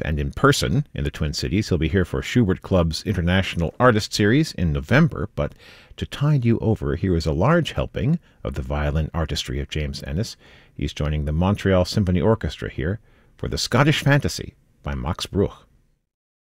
and in person in the Twin Cities. He'll be here for Schubert Club's International Artist Series in November, but to tide you over, here is a large helping of the violin artistry of James Ennis. He's joining the Montreal Symphony Orchestra here for the Scottish Fantasy by Max Bruch.